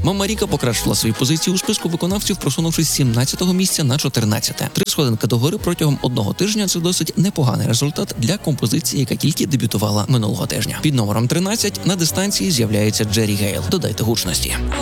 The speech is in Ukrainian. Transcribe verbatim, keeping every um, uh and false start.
Мама Ріка покращила свої позиції у списку виконавців, просунувшись з сімнадцятого місця на чотирнадцяте. Три сходинки догори протягом одного тижня – це досить непоганий результат для композиції, яка тільки дебютувала минулого тижня. Під номером тринадцять на дистанції з'являється Джері Гейл. Додайте гучності.